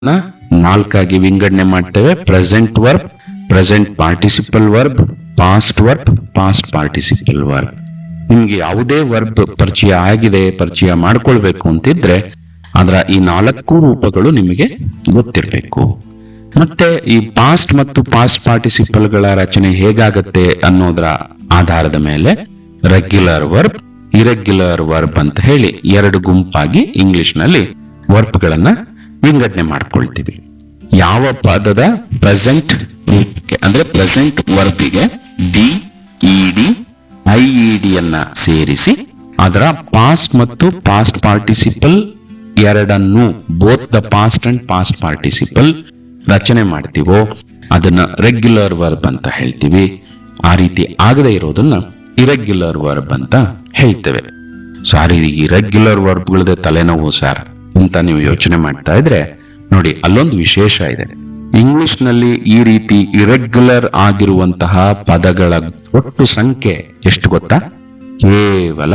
ನಾಲ್ಕಾಗಿ ವಿಂಗಡಣೆ ಮಾಡ್ತೇವೆ. Present verb, present participle verb, past verb, past participle verb. ನಿಮ್ಗೆ ಯಾವುದೇ ವರ್ಬ್ ಪರಿಚಯ ಆಗಿದೆ, ಪರಿಚಯ ಮಾಡ್ಕೊಳ್ಬೇಕು ಅಂತಿದ್ರೆ ಅದರ ಈ 4 ರೂಪಗಳು ನಿಮಗೆ ಗೊತ್ತಿರಬೇಕು. ಮತ್ತೆ ಈ ಪಾಸ್ಟ್ ಮತ್ತು ಪಾಸ್ಟ್ ಪಾರ್ಟಿಸಿಪಲ್ ಗಳ ರಚನೆ ಹೇಗಾಗತ್ತೆ ಅನ್ನೋದರ ಆಧಾರದ ಮೇಲೆ ರೆಗ್ಯುಲರ್ ವರ್ಬ್, ಇರೆಗ್ಯುಲರ್ ವರ್ಬ್ ಅಂತ ಹೇಳಿ 2 ಗುಂಪಾಗಿ ಇಂಗ್ಲಿಷ್ ನಲ್ಲಿ ವರ್ಬ್ ಗಳನ್ನ ವಿಂಗಡಣೆ ಮಾಡ್ಕೊಳ್ತೀವಿ. ಯಾವ ಪದದ ಪ್ರೆಸೆಂಟ್ ಅಂದ್ರೆ ಪ್ರೆಸೆಂಟ್ ವರ್ಬಿಗೆ ಡಿ, ಇಡಿ, ಐಇಡಿ ಅನ್ನ ಸೇರಿಸಿ ಅದರ ಪಾಸ್ಟ್ ಮತ್ತು ಪಾಸ್ಟ್ ಪಾರ್ಟಿಸಿಪಲ್ ಎರಡನ್ನು, both the past and past participle ರಚನೆ ಮಾಡ್ತೀವೋ ಅದನ್ನ ರೆಗ್ಯುಲರ್ ವರ್ಬ್ ಅಂತ ಹೇಳ್ತೀವಿ. ಆ ರೀತಿ ಆಗದೆ ಇರೋದನ್ನ ಇರೆಗ್ಯುಲರ್ ವರ್ಬ್ ಅಂತ ಹೇಳ್ತೇವೆ. ಸಾರಿ, ಇರೆಗ್ಯುಲರ್ ವರ್ಬ್ಗಳದೇ ತಲೆನೋವು ಸರ್ ಅಂತ ನೀವು ಯೋಚನೆ ಮಾಡ್ತಾ ಇದ್ರೆ ನೋಡಿ, ಅಲ್ಲೊಂದು ವಿಶೇಷ ಇದೆ. ಇಂಗ್ಲಿಷ್ ನಲ್ಲಿ ಈ ರೀತಿ ಇರೆಗ್ಯುಲರ್ ಆಗಿರುವಂತಹ ಪದಗಳ ಒಟ್ಟು ಸಂಖ್ಯೆ ಎಷ್ಟು ಗೊತ್ತಾ? ಕೇವಲ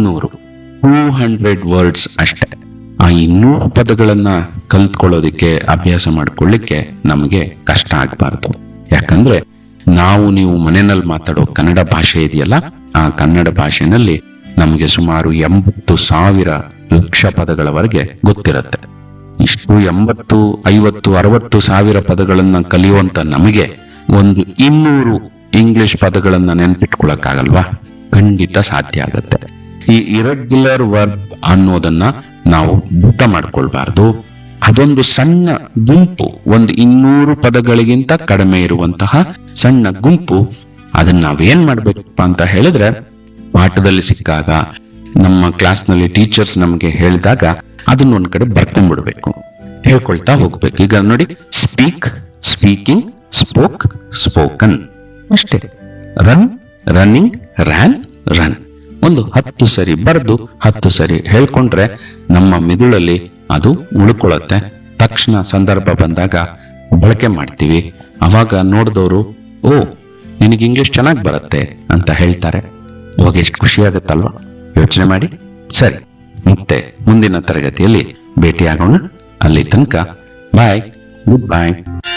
200 ವರ್ಡ್ಸ್ ಅಷ್ಟೇ. ಆ 200 ಪದಗಳನ್ನ ಕಲ್ತ್ಕೊಳ್ಳೋದಿಕ್ಕೆ, ಅಭ್ಯಾಸ ಮಾಡ್ಕೊಳ್ಳಿಕ್ಕೆ ನಮಗೆ ಕಷ್ಟ ಆಗ್ಬಾರ್ದು. ಯಾಕಂದ್ರೆ ನೀವು ಮನೆಯಲ್ಲಿ ಮಾತಾಡೋ ಕನ್ನಡ ಭಾಷೆ ಇದೆಯಲ್ಲ, ಆ ಕನ್ನಡ ಭಾಷೆನಲ್ಲಿ ನಮಗೆ ಸುಮಾರು 80,000 ಲಕ್ಷ ಪದಗಳವರೆಗೆ ಗೊತ್ತಿರುತ್ತೆ. ಇಷ್ಟು 80, 50, 60,000 ಪದಗಳನ್ನ ಕಲಿಯುವಂತ ನಮಗೆ ಒಂದು 200 ಇಂಗ್ಲಿಷ್ ಪದಗಳನ್ನ ನೆನ್ಪಿಟ್ಕೊಳಕ್ಕಾಗಲ್ವಾ? ಖಂಡಿತ ಸಾಧ್ಯ ಆಗತ್ತೆ. ಈ ಇರೆಗ್ಯುಲರ್ ವರ್ಬ್ ಅನ್ನೋದನ್ನ ನಾವು ಅರ್ಥ ಮಾಡ್ಕೊಳ್ಬಾರ್ದು. ಅದೊಂದು ಸಣ್ಣ ಗುಂಪು, ಒಂದು 200 ಪದಗಳಿಗಿಂತ ಕಡಿಮೆ ಇರುವಂತಹ ಸಣ್ಣ ಗುಂಪು. ಅದನ್ನ ನಾವೇನ್ ಮಾಡ್ಬೇಕಪ್ಪ ಅಂತ ಹೇಳಿದ್ರೆ, ಪಾಠದಲ್ಲಿ ಸಿಕ್ಕಾಗ, ನಮ್ಮ ಕ್ಲಾಸ್ನಲ್ಲಿ ಟೀಚರ್ಸ್ ನಮಗೆ ಹೇಳಿದಾಗ ಅದನ್ನ ಒಂದ್ ಕಡೆ ಬರ್ಕೊಂಡ್ಬಿಡ್ಬೇಕು, ಹೇಳ್ಕೊಳ್ತಾ ಹೋಗ್ಬೇಕು. ಈಗ ನೋಡಿ, ಸ್ಪೀಕ್, ಸ್ಪೀಕಿಂಗ್, ಸ್ಪೋಕ್, ಸ್ಪೋಕನ್ ಅಷ್ಟೇ. Run, running, ran, run. ಒಂದು 10 ಸರಿ ಬರೆದು 10 ಸರಿ ಹೇಳ್ಕೊಂಡ್ರೆ ನಮ್ಮ ಮಿದುಳಲ್ಲಿ ಅದು ಉಳ್ಕೊಳ್ಳುತ್ತೆ. ತಕ್ಷಣ ಸಂದರ್ಭ ಬಂದಾಗ ಬಳಕೆ ಮಾಡ್ತೀವಿ. ಅವಾಗ ನೋಡಿದವರು, ಓ ನಿನಗೆ ಇಂಗ್ಲಿಷ್ ಚೆನ್ನಾಗಿ ಬರುತ್ತೆ ಅಂತ ಹೇಳ್ತಾರೆ. ಅವಾಗ ಎಷ್ಟು ಖುಷಿ ಆಗುತ್ತಲ್ವಾ? ಯೋಚನೆ ಮಾಡಿ. ಸರಿ, ಮತ್ತೆ ಮುಂದಿನ ತರಗತಿಯಲ್ಲಿ ಭೇಟಿಯಾಗೋಣ. ಅಲ್ಲಿ ತನಕ ಬಾಯ್, ಗುಡ್ ಬಾಯ್.